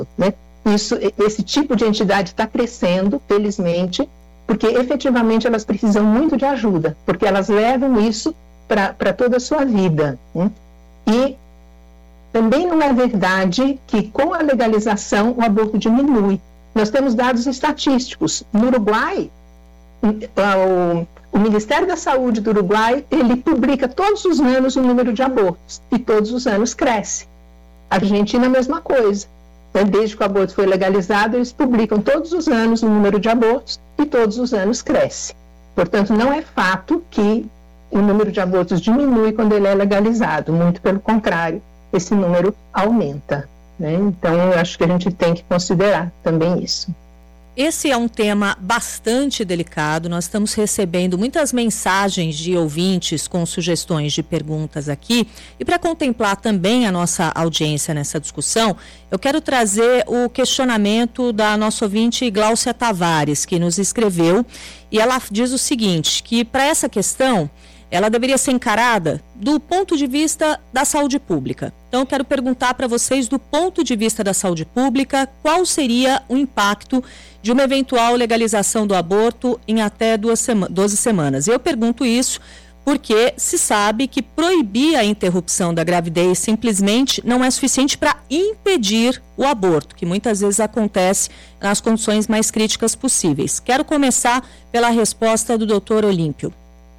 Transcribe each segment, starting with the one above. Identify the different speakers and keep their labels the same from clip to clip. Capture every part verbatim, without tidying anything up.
Speaker 1: né? Isso, esse tipo de entidade está crescendo, felizmente, porque efetivamente elas precisam muito de ajuda, porque elas levam isso para toda a sua vida, né? E também não é verdade que com a legalização o aborto diminui. Nós temos dados estatísticos. No Uruguai, o, o Ministério da Saúde do Uruguai, ele publica todos os anos o número de abortos, e todos os anos cresce. A Argentina, a mesma coisa. Desde que o aborto foi legalizado, eles publicam todos os anos o número de abortos, e todos os anos cresce. Portanto, não é fato que o número de abortos diminui quando ele é legalizado, muito pelo contrário, esse número aumenta, né? Então, eu acho que a gente tem que considerar também isso.
Speaker 2: Esse é um tema bastante delicado. Nós estamos recebendo muitas mensagens de ouvintes com sugestões de perguntas aqui. E para contemplar também a nossa audiência nessa discussão, eu quero trazer o questionamento da nossa ouvinte Gláucia Tavares, que nos escreveu. E ela diz o seguinte, que para essa questão, ela deveria ser encarada do ponto de vista da saúde pública. Então, eu quero perguntar para vocês, do ponto de vista da saúde pública, qual seria o impacto de uma eventual legalização do aborto em até duas sema- doze semanas. Eu pergunto isso porque se sabe que proibir a interrupção da gravidez simplesmente não é suficiente para impedir o aborto, que muitas vezes acontece nas condições mais críticas possíveis. Quero começar pela resposta do doutor Olímpio.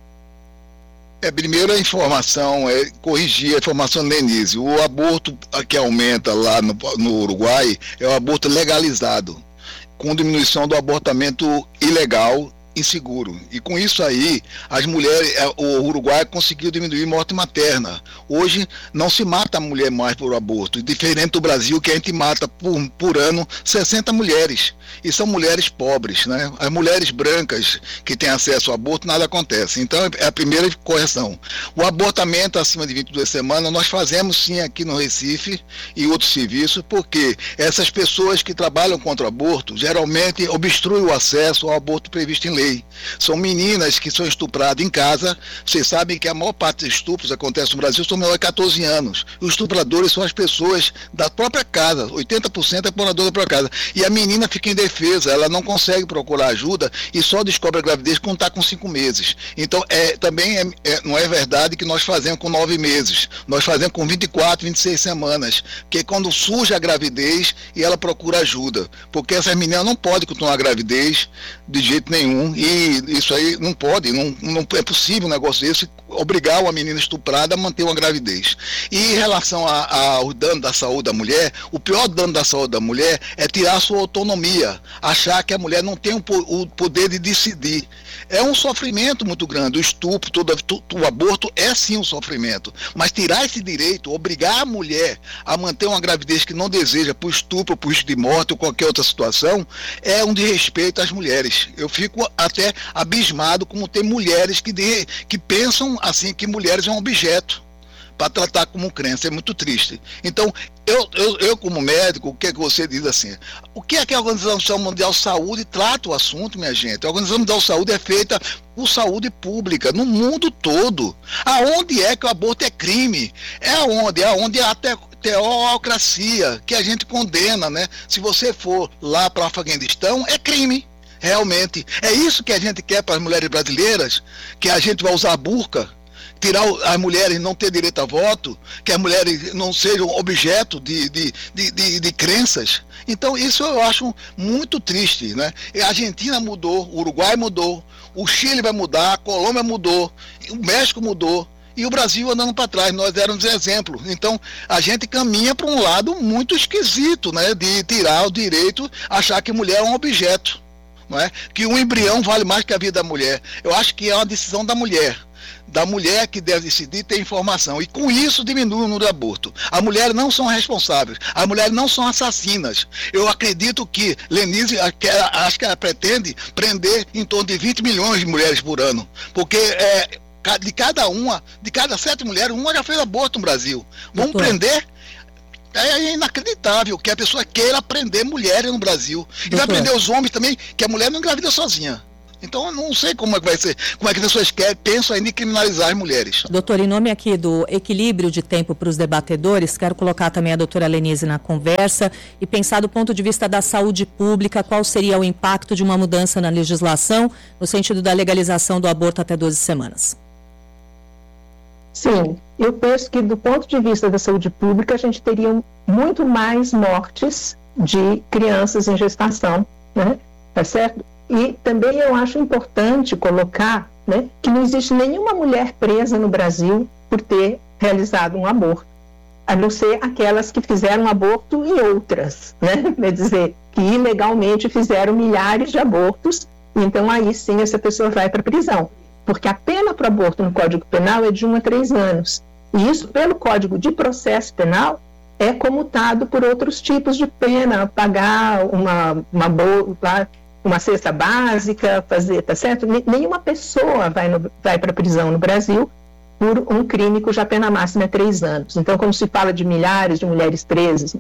Speaker 3: É, primeiro a informação, é corrigir a informação da Denise. O aborto que aumenta lá no, no Uruguai é o aborto legalizado, com diminuição do abortamento ilegal inseguro. E com isso aí, as mulheres, o Uruguai conseguiu diminuir morte materna. Hoje não se mata a mulher mais por aborto, diferente do Brasil, que a gente mata por, por ano sessenta mulheres. E são mulheres pobres, né? As mulheres brancas que têm acesso ao aborto, nada acontece. Então é a primeira correção. O abortamento acima de vinte e duas semanas, nós fazemos sim aqui no Recife e outros serviços, porque essas pessoas que trabalham contra o aborto, geralmente obstruem o acesso ao aborto previsto em lei. São meninas que são estupradas em casa. Vocês sabem que a maior parte dos estupros acontece no Brasil são menores de catorze anos. Os estupradores são as pessoas da própria casa, oitenta por cento é morador da própria casa. E a menina fica indefesa, ela não consegue procurar ajuda e só descobre a gravidez quando está com cinco meses. Então, é, também é, é, não é verdade que nós fazemos com nove meses. Nós fazemos com vinte e quatro, vinte e seis semanas, que é quando surge a gravidez e ela procura ajuda. Porque essas meninas não podem continuar a gravidez de jeito nenhum. E isso aí não pode, não, não é possível um negócio desse, obrigar uma menina estuprada a manter uma gravidez. E em relação a, a, ao dano da saúde da mulher, o pior dano da saúde da mulher é tirar a sua autonomia, achar que a mulher não tem o, o poder de decidir. É um sofrimento muito grande, o estupro, todo, o aborto é sim um sofrimento, mas tirar esse direito, obrigar a mulher a manter uma gravidez que não deseja, por estupro, por risco de morte ou qualquer outra situação, é um desrespeito às mulheres. Eu fico até abismado como tem mulheres que, de, que pensam assim que mulheres é um objeto para tratar como crença. É muito triste. Então, eu, eu, eu como médico, o que é que você diz assim? O que é que a Organização Mundial de Saúde trata o assunto, minha gente? A Organização Mundial de Saúde é feita por saúde pública, no mundo todo. Aonde é que o aborto é crime? É aonde? É aonde é até teocracia, que a gente condena, né? Se você for lá para o Afeganistão, é crime. Realmente, é isso que a gente quer para as mulheres brasileiras, que a gente vai usar a burca, tirar as mulheres não ter direito a voto, que as mulheres não sejam objeto de, de, de, de, de crenças. Então isso eu acho muito triste, né? A Argentina mudou, o Uruguai mudou, o Chile vai mudar, a Colômbia mudou, o México mudou, e o Brasil andando para trás. Nós éramos exemplo. Então a gente caminha para um lado muito esquisito, né? De tirar o direito, achar que mulher é um objeto. Não é? Que um embrião vale mais que a vida da mulher. Eu acho que é uma decisão da mulher. Da mulher que deve decidir ter informação. E com isso diminui o número de aborto. As mulheres não são responsáveis. As mulheres não são assassinas. Eu acredito que Lenise, acho que ela pretende prender em torno de vinte milhões de mulheres por ano. Porque é, de cada uma, de cada sete mulheres, uma já fez aborto no Brasil. Vamos Doutor. prender? É inacreditável que a pessoa queira prender mulheres no Brasil. E vai prender os homens também, que a mulher não engravida sozinha. Então eu não sei como é que vai ser, como é que as pessoas querem, pensam ainda em criminalizar as mulheres.
Speaker 2: Doutor, em nome aqui do equilíbrio de tempo para os debatedores, quero colocar também a doutora Lenise na conversa e pensar do ponto de vista da saúde pública, qual seria o impacto de uma mudança na legislação no sentido da legalização do aborto até doze semanas.
Speaker 1: Sim, eu penso que do ponto de vista da saúde pública a gente teria muito mais mortes de crianças em gestação, né? Tá certo? E também eu acho importante colocar, né, que não existe nenhuma mulher presa no Brasil por ter realizado um aborto, a não ser aquelas que fizeram aborto e outras, né? Quer dizer, que ilegalmente fizeram milhares de abortos, então aí sim essa pessoa vai para a prisão, porque a pena para o aborto no Código Penal é de um a três anos, e isso pelo Código de Processo Penal é comutado por outros tipos de pena, pagar uma, uma boa... uma cesta básica, fazer, tá certo? Nenhuma pessoa vai, vai para a prisão no Brasil por um crime cuja pena máxima é três anos. Então, quando se fala de milhares de mulheres presas,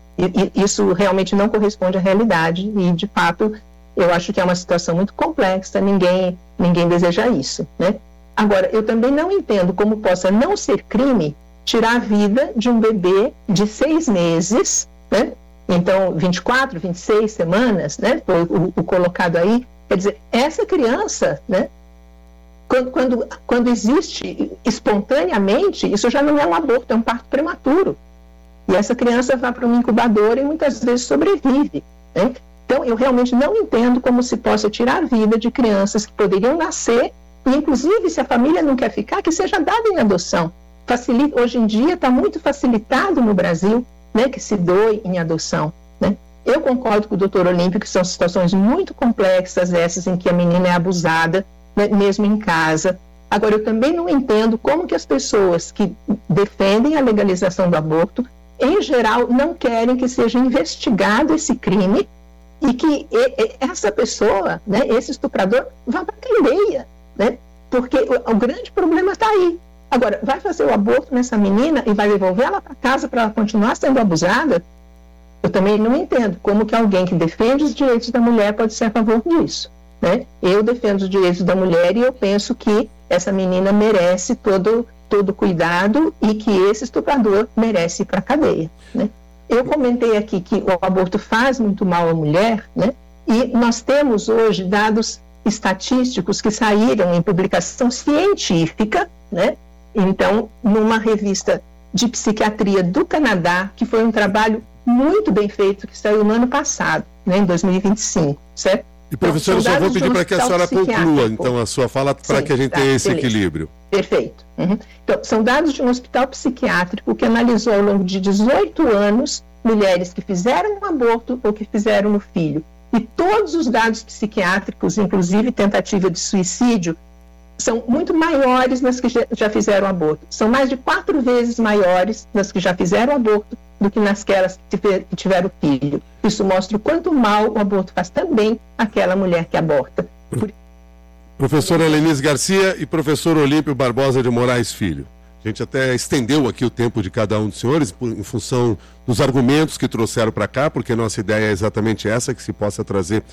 Speaker 1: isso realmente não corresponde à realidade e, de fato, eu acho que é uma situação muito complexa, ninguém, ninguém deseja isso, né? Agora, eu também não entendo como possa não ser crime tirar a vida de um bebê de seis meses, né? Então, vinte e quatro, vinte e seis semanas, né, foi o, o colocado aí. Quer dizer, essa criança, né, quando, quando, quando existe espontaneamente, isso já não é um aborto, é um parto prematuro. E essa criança vai para uma incubadora e muitas vezes sobrevive, né? Então, eu realmente não entendo como se possa tirar a vida de crianças que poderiam nascer, e inclusive, se a família não quer ficar, que seja dada em adoção. Facilita, hoje em dia está muito facilitado no Brasil, né, que se doe em adoção, né? Eu concordo com o doutor Olímpio que são situações muito complexas essas em que a menina é abusada, né, mesmo em casa. Agora, eu também não entendo como que as pessoas que defendem a legalização do aborto, em geral, não querem que seja investigado esse crime e que essa pessoa, né, esse estuprador, vá para a cadeia, né? Porque o, o grande problema está aí. Agora, vai fazer o aborto nessa menina e vai devolver ela para casa para ela continuar sendo abusada? Eu também não entendo como que alguém que defende os direitos da mulher pode ser a favor disso, né? Eu defendo os direitos da mulher e eu penso que essa menina merece todo, todo cuidado e que esse estuprador merece ir para a cadeia, né? Eu comentei aqui que o aborto faz muito mal à mulher, né? E nós temos hoje dados estatísticos que saíram em publicação científica, né? Então, numa revista de psiquiatria do Canadá, que foi um trabalho muito bem feito, que saiu no ano passado, né, em dois mil e vinte e cinco, certo?
Speaker 4: E, professora, então, eu só vou pedir para que a senhora conclua, então, a sua fala, para que a gente tá, tenha esse beleza. equilíbrio.
Speaker 1: Perfeito. Uhum. Então, são dados de um hospital psiquiátrico que analisou ao longo de dezoito anos mulheres que fizeram um aborto ou que fizeram um filho. E todos os dados psiquiátricos, inclusive tentativa de suicídio, são muito maiores nas que já fizeram aborto. São mais de quatro vezes maiores nas que já fizeram aborto do que nasquelas que tiveram filho. Isso mostra o quanto mal o aborto faz também àquela mulher que aborta. Por...
Speaker 4: Professora Lenise Garcia e professor Olímpio Barbosa de Moraes Filho. A gente até estendeu aqui o tempo de cada um dos senhores por, em função dos argumentos que trouxeram para cá, porque nossa ideia é exatamente essa, que se possa trazer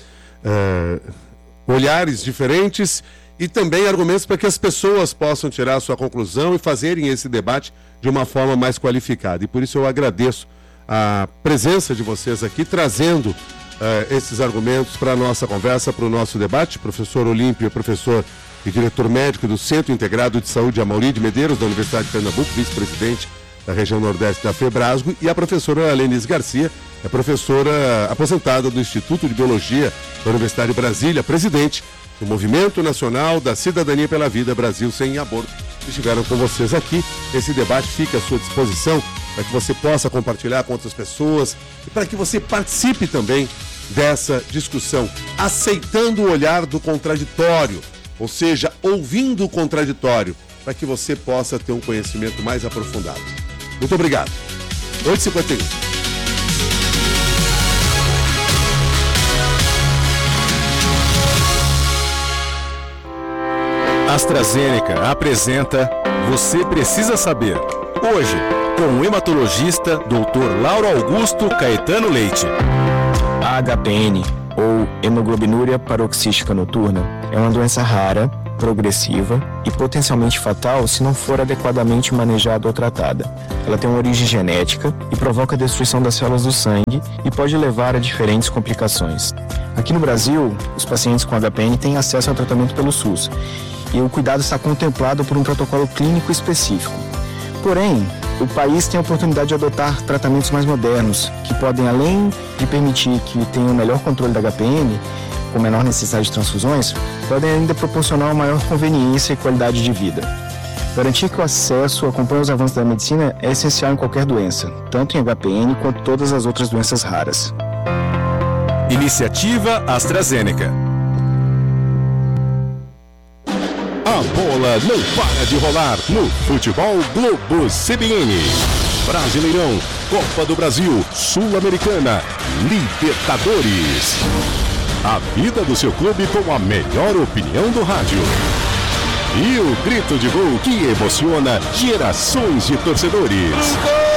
Speaker 4: uh, olhares diferentes e também argumentos para que as pessoas possam tirar a sua conclusão e fazerem esse debate de uma forma mais qualificada. E por isso eu agradeço a presença de vocês aqui, trazendo uh, esses argumentos para a nossa conversa, para o nosso debate. Professor Olímpio é professor e diretor médico do Centro Integrado de Saúde Amaury de Medeiros, da Universidade de Pernambuco, vice-presidente da região nordeste da FEBRASGO, e a professora Lenise Garcia é professora aposentada do Instituto de Biologia da Universidade de Brasília, presidente do Movimento Nacional da Cidadania pela Vida Brasil Sem Aborto. Estiveram com vocês aqui. Esse debate fica à sua disposição para que você possa compartilhar com outras pessoas e para que você participe também dessa discussão, aceitando o olhar do contraditório, ou seja, ouvindo o contraditório, para que você possa ter um conhecimento mais aprofundado. Muito obrigado. oito e cinquenta e um.
Speaker 5: AstraZeneca apresenta Você Precisa Saber. Hoje, com o hematologista doutor Lauro Augusto Caetano Leite.
Speaker 6: A H P N ou hemoglobinúria paroxística noturna, é uma doença rara, progressiva e potencialmente fatal se não for adequadamente manejada ou tratada. Ela tem uma origem genética e provoca a destruição das células do sangue e pode levar a diferentes complicações. Aqui no Brasil, os pacientes com H P N têm acesso ao tratamento pelo SUS e o cuidado está contemplado por um protocolo clínico específico. Porém, o país tem a oportunidade de adotar tratamentos mais modernos, que podem, além de permitir que tenha um melhor controle da H P N, com menor necessidade de transfusões, podem ainda proporcionar uma maior conveniência e qualidade de vida. Garantir que o acesso acompanhe os avanços da medicina é essencial em qualquer doença, tanto em H P N quanto todas as outras doenças raras.
Speaker 5: Iniciativa AstraZeneca. A bola não para de rolar no Futebol Globo C B N. Brasileirão, Copa do Brasil, Sul-Americana, Libertadores. A vida do seu clube com a melhor opinião do rádio. E o grito de gol que emociona gerações de torcedores.